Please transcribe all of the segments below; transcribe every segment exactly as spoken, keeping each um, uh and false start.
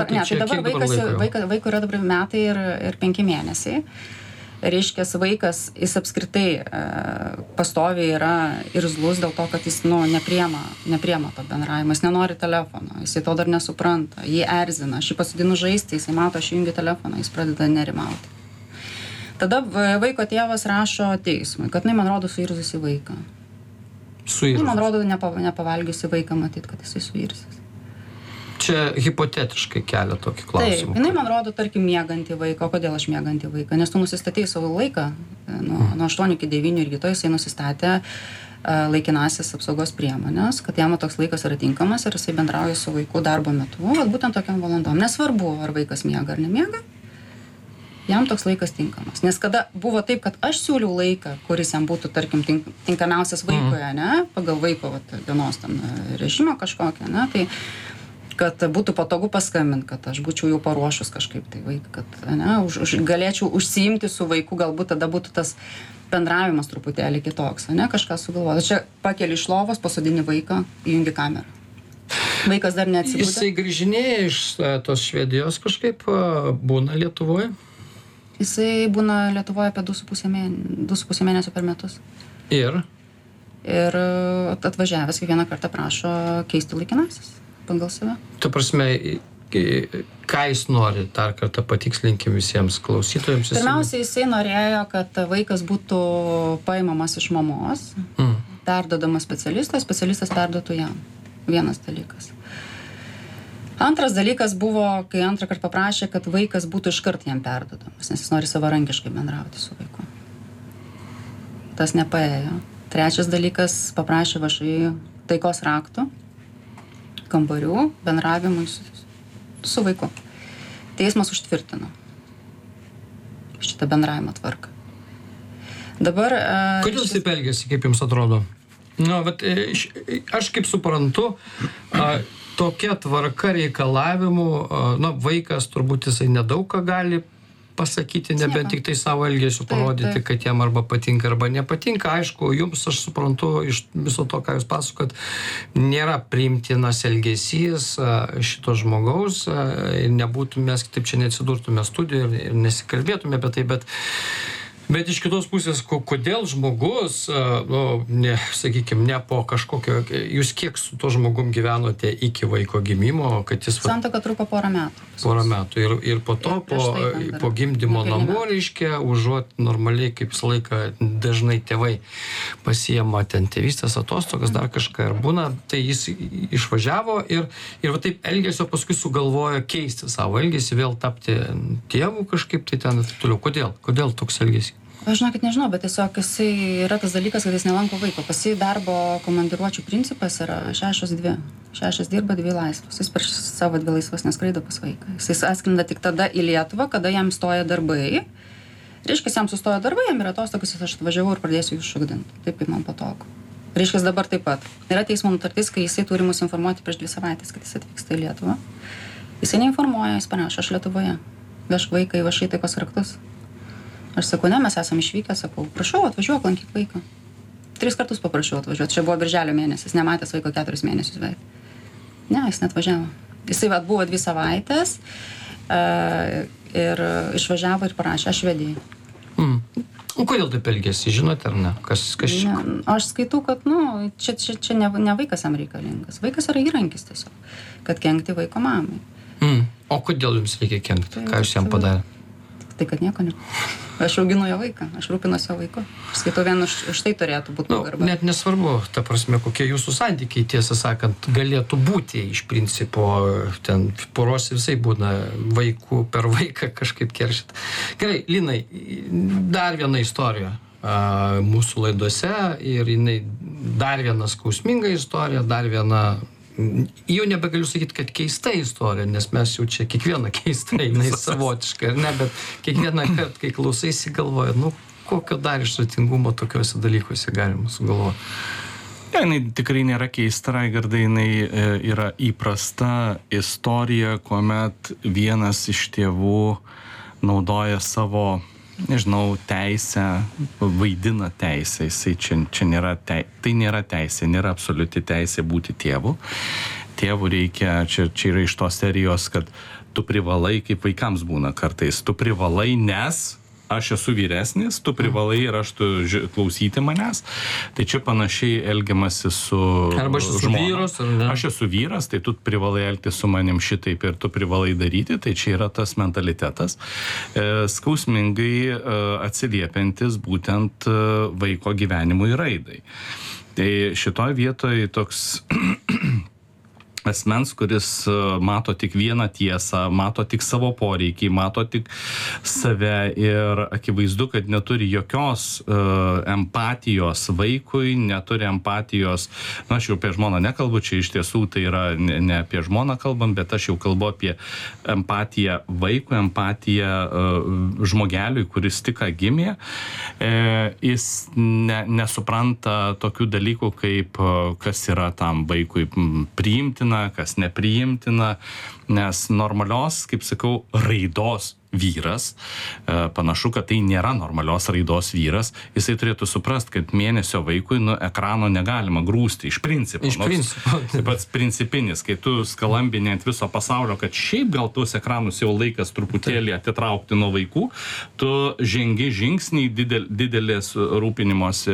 Tai ne, tai dabar kiek dabar vaikas, laiko jau? vaika, vaikui yra dabar metai ir, ir penki mėnesiai. Reiškia, vaikas, jis apskritai e, pastoviai yra irzlus dėl to, kad jis nu, nepriema, nepriema to bendravimo, jis nenori telefono, jis to dar nesupranta, jį erzina, aš jį pasodinu žaisti, jis mato, aš jungiu telefoną, jis pradeda nerimauti. Tada vaiko tėvas rašo teismui, kad, na, man rodo, suirzusi vaiką. Suirzus. Man rodo, nepa, nepavalgiusi vaiką matyt, kad jisai suirzęs. Čia hipotetiškai kelia tokį klausimą. Taip, jinai man rodo, tarkim, miegantį vaiką. O kodėl aš miegantį vaiką? Nes tu nusistatei savo laiką, nuo, nuo aštuonių iki devynių ir rytoj jisai nusistatė uh, laikinasias apsaugos priemonės, kad jam toks laikas yra tinkamas ir jisai bendrauja su vaiku darbo metu, vat būtent tokiam valandom. Nesvarbu, ar vaikas miega ar nemiega, jam toks laikas tinkamas. Nes kada buvo taip, kad aš siūliau laiką, kuris jam būtų, tarkim, tink, tinkamiausias vaikui, ne, pagal vaiko vat, dienos tam režimą kažkokią, ne, tai kad būtų patogu paskambinti, kad aš būčiau jau paruošus kažkaip tai vaiką, kad ne, už, už, galėčiau užsiimti su vaiku, galbūt tada būtų tas bendravimas truputėlį kitoks, ne, kažką sugalvoti. Čia pakeli iš lovos, pasodini vaiką, įjungi kamerą. Vaikas dar neatsibūdė. Jisai grįžinėja iš tos Švedijos kažkaip, būna Lietuvoje? Jisai būna Lietuvoje apie du su pusė mėnesio per metus. Ir? Ir atvažiavęs kiekvieną kartą prašo keisti laikinasis pagal save. Tu prasme, ką jis nori, dar kartą patikslinkim visiems klausytojams. Pirmiausia, jisai norėjo, kad vaikas būtų paimamas iš mamos, mm. perdodamas specialistas, specialistas perduotų jam. Vienas dalykas. Antras dalykas buvo, kai antrą kartą paprašė, kad vaikas būtų iškart jam perdodamas, nes jis nori savarankiškai bendrauti su vaiku. Tas nepaėjo. Trečias dalykas, paprašė viešai taikos raktų, kambarių, bendravimui su, su vaiku. Teismas užtvirtino šitą bendravimo tvarką. Dabar... Kodėl jis taip elgiasi, kaip jums atrodo? Nu, bet aš kaip suprantu, tokia tvarka reikalavimų, na, vaikas turbūt jisai nedaug ką gali pasakyti, nebent tik tai savo elgesiu parodyti, taip, taip. Kad jam arba patinka, arba nepatinka. Aišku, jums, aš suprantu, iš viso to, ką jūs pasakot, nėra priimtinas elgesys šito žmogaus, ir nebūtų, mes taip čia neatsidurtume studijoje ir nesikalbėtume apie tai, bet Bet iš kitos pusės, kodėl žmogus, nu, ne, sakykime, ne po kažkokio, jūs kiek su to žmogum gyvenote iki vaiko gimimo, kad jis... Santuoka truko porą metų. Porą metų. Ir, ir po to, ir po, tai po gimdymo namų, reiškia, užuot normaliai, kaip visą laiką dažnai tėvai pasiema ten tėvystės atostogas, dar kažką ir būna, tai jis išvažiavo ir, ir va taip elgesio paskui sugalvojo keisti savo elgesį, vėl tapti tėvu kažkaip tai ten ir taip toliau. Kodėl? Kodėl toks elgesys? Aš žinokit, nežinau, bet tiesiog jisai yra tas dalykas, kad jis nelanko vaiko. Pas jį darbo komandiruočių principas yra šešios dvi. Šešios dirba, dvi laisvos. Jis per savo dvi laisvas neskraido pas vaiką. Jis atsklinda tik tada į Lietuvą, kada jam stoja darbai. Reiškia, jam sustoja darbai, jam yra atostogos, aš atvažiavau ir pradėsiu jų šokdinti. Taip, kaip man patogu. Reiškia, dabar taip pat. Yra teismo nutartis, kai jisai turi mus informuoti prieš dvi savaitės, kad jis atvyksta į Lietuvą. Jisai neinformuoja, jis parašo, aš Lietuvoje. Vežk vaiką, įvašai taikos raktus. Aš sakau, ne, mes esame išvykę, sakau, prašau, atvažiuok, lankyk vaiką. Tris kartus paprašiau atvažiuoti. Čia buvo birželio mėnesis, nematęs vaiko keturis mėnesius beveik. Ne, jis net važiavo. Jisai vat, buvo dvi savaitės uh, ir išvažiavo ir parašė, aš vedėjau. Mm. O kodėl taip elgėsi, žinote ar ne? Kas, kas... ne? Aš skaitau, kad, nu, čia, čia, čia ne, ne vaikas jam reikalingas. Vaikas yra įrankis tiesiog, kad kenkti vaiko mamai. Mm. O kodėl jums reikia kenkti? Tai, ką jūs jam padarė? Tai, kad nieko ne. Aš auginu jo vaiką, aš rūpinuosi jo vaiku. Aš skaitau, vien už, už tai turėtų būti pagarba. Nu, net nesvarbu, ta prasme, kokie jūsų santykiai, tiesą sakant, galėtų būti iš principo, ten poros visai būna vaikų per vaiką kažkaip keršyti. Gerai, Linai, dar viena istorija a, mūsų laidose ir jinai dar viena skausminga istorija, dar viena... Jau nebegaliu sakyti, kad keista istorija, nes mes jau čia kiekvieną keistą, jinai savotiška, ar ne, bet kiekvieną kartą, kai klausaisi, galvoja, nu, kokio dar išratingumo tokiuose dalykuose galima sugalvoti. Ja, jinai tikrai nėra keista, Raigardai, jinai yra įprasta istorija, kuomet vienas iš tėvų naudoja savo, nežinau, teisę, vaidina teisę, jisai čia, čia nėra, te, tai nėra teisė, nėra absoliuti teisė būti tėvu. Tėvų reikia, čia, čia yra iš tos serijos, kad tu privalai, kaip vaikams būna kartais, tu privalai, nes aš esu vyresnis, tu privalai ir aš tu ži- klausyti manęs. Tai čia panašiai elgiamasi su Arba aš esu žmona. vyras, ar ne? Aš esu vyras, tai tu privalai elgtis su manim šitaip ir tu privalai daryti, tai čia yra tas mentalitetas, e, skausmingai e, atsiliepiantis būtent e, vaiko gyvenimui raidai. Tai šitoj vietoj toks asmens, kuris mato tik vieną tiesą, mato tik savo poreikį, mato tik save ir akivaizdu, kad neturi jokios uh, empatijos vaikui, neturi empatijos, na, aš jau apie žmoną nekalbu, čia iš tiesų tai yra ne, ne apie žmoną kalbam, bet aš jau kalbu apie empatiją vaikui, empatiją uh, žmogeliui, kuris tik ką gimė. E, jis ne, nesupranta tokių dalykų, kaip uh, kas yra tam vaikui priimtina, kas nepriimtina, nes normalios, kaip sakau, raidos vyras, panašu, kad tai nėra normalios raidos vyras, jisai turėtų suprast, kad mėnesio vaikui nuo ekrano negalima grūsti iš principo. Iš principo. Taip pat principinis, kai tu skalambini ant viso pasaulio, kad šiaip gal tuos ekranus jau laikas truputėlį atitraukti nuo vaikų, tu žengi žingsnį didel, didelės rūpinimosi,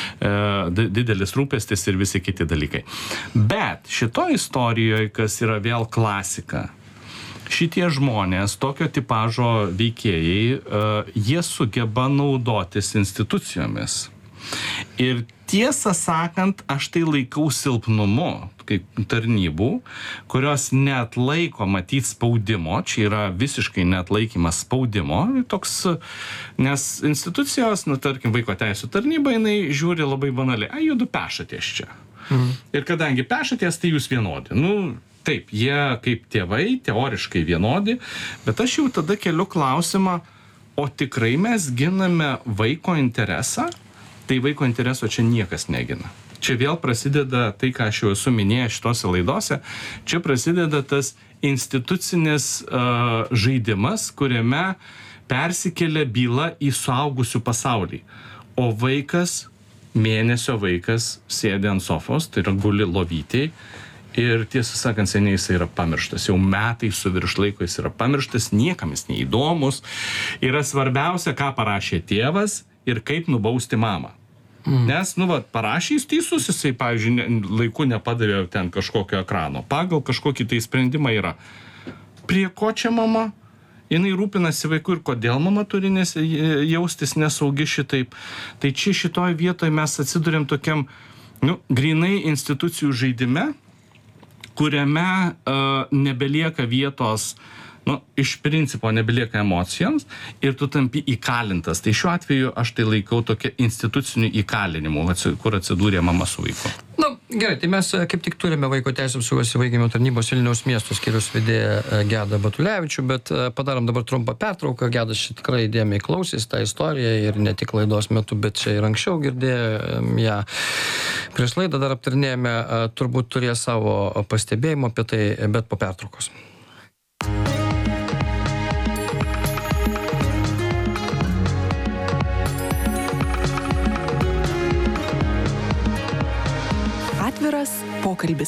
e, didelis rūpestis ir visi kiti dalykai. Bet šito istorijoje, kas yra vėl klasika, šitie žmonės, tokio tipažo veikėjai, uh, jie sugeba naudotis institucijomis. Ir tiesą sakant, aš tai laikau silpnumu, kaip tarnybų, kurios neatlaiko matyti spaudimo, čia yra visiškai neatlaikymas spaudimo, toks, nes institucijos, nu, tarkim, vaiko teisų tarnyba, jinai žiūri labai banaliai, ai, judu pešatės čia. Mhm. Ir kadangi pešatės, tai jūs vienodi. Nu, taip, jie kaip tėvai, teoriškai vienodi, bet aš jau tada keliu klausimą, o tikrai mes giname vaiko interesą? Tai vaiko intereso čia niekas negina. Čia vėl prasideda tai, ką aš jau esu minėjęs šitose laidose, čia prasideda tas institucinis uh, žaidimas, kuriame persikelia byla į suaugusių pasaulį. O vaikas, mėnesio vaikas, sėdi ant sofos, tai yra guli lovytėj, ir tiesą sakant, seniai jis yra pamirštas. Jau metai su virš laiko jis yra pamirštas, niekam jis neįdomus. Yra svarbiausia, ką parašė tėvas ir kaip nubausti mamą. Mm. Nes, nu, va, parašė jis teisus, jisai, pavyzdžiui, ne, laiku nepadavė ten kažkokio ekrano. Pagal kažkokį tai sprendimą yra. Prie ko čia mama? Jinai rūpinasi vaiku ir kodėl mama turi nes, jaustis nesaugi šitaip. Tai čia šitoj vietoje mes atsidurėm tokiam, nu, grinai institucijų žaidime, kuriame uh, nebelieka vietos, nu, iš principo nebelieka emocijoms ir tu tampi įkalintas. Tai šiuo atveju aš tai laikau tokia instituciniu įkalinimu, kur atsidūrė mama su vaiku. Na, gerai, tai mes kaip tik turime vaiko teisėms saugos įvaikinimo tarnybos Vilniaus miesto skyriaus vedėją Gedą Batulevičių, bet padarom dabar trumpą pertrauką. Gedas čia tikrai įdėmiai klausys tą istoriją ir ne tik laidos metu, bet čia ir anksčiau girdėjom ją. Prieš laidą dar aptarinėjome, turbūt turės savo pastebėjimų apie tai, bet po pertraukos. Atviras pokalbis.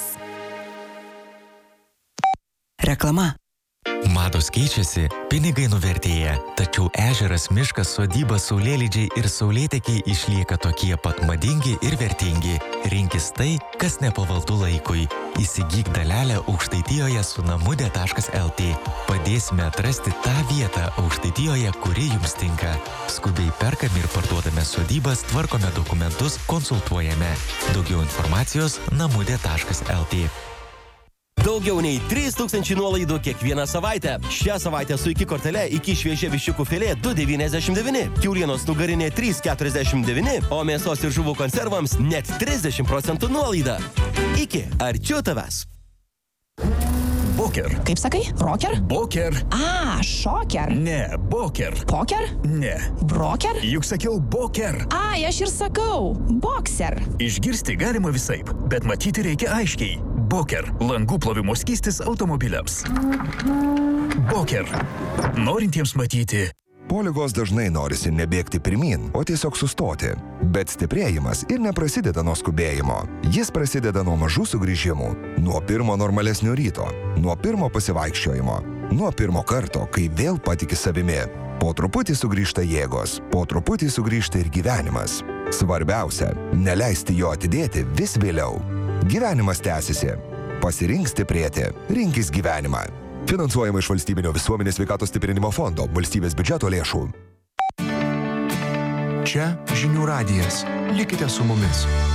Reklama. Mados keičiasi, pinigai nuvertėja, tačiau ežeras, miškas, sodyba, saulėlydžiai ir saulėtekiai išlieka tokie pat madingi ir vertingi. Rinkis tai, kas nepavaldu laikui. Įsigyk dalelę Aukštaitijoje su namude taškas lt. Padėsime atrasti tą vietą Aukštaitijoje, kuri jums tinka. Skubiai perkame ir parduodame sodybas, tvarkome dokumentus, konsultuojame. Daugiau informacijos namude taškas lt. Daugiau nei trys tūkstančiai nuolaidų kiekvieną savaitę. Šią savaitę su iki kortele iki šviežia viščiukų filė du devyniasdešimt devyni, kiaulienos nugarinė trys keturiasdešimt devyni, o mėsos ir žuvų konservams net trisdešimt procentų nuolaida. Iki, arčiau tavęs. Boker. Kaip sakai? Rocker? Boker. A, šoker. Ne, boker. Poker? Ne. Broker? Juk sakiau boker. Ai, aš ir sakau. Boxer. Išgirsti galima visaip, bet matyti reikia aiškiai. Boker. Langų plovimo skystis automobiliams. Boker. Norintiems matyti. Po ligos dažnai norisi nebėgti pirmyn, o tiesiog sustoti. Bet stiprėjimas ir neprasideda nuo skubėjimo. Jis prasideda nuo mažų sugrįžimų, nuo pirmo normalesnio ryto, nuo pirmo pasivaikščiojimo. Nuo pirmo karto, kai vėl patiki savimi, po truputį sugrįžta jėgos, po truputį sugrįžta ir gyvenimas. Svarbiausia, neleisti jo atidėti vis vėliau. Gyvenimas tęsiasi. Pasirink stiprėti. Rinkis gyvenimą. Finansuojama iš Valstybinio visuomenės sveikatos stiprinimo fondo, valstybės biudžeto lėšų. Čia Žinių radijas. Likite su mumis.